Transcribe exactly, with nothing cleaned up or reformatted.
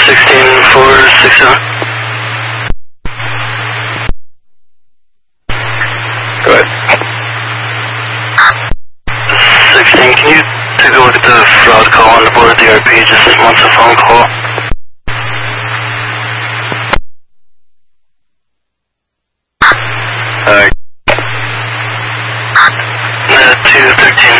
sixteen four six seven. Go ahead. sixteen, can you take a look at the fraud call on the board D R P just as once a phone call? Alright.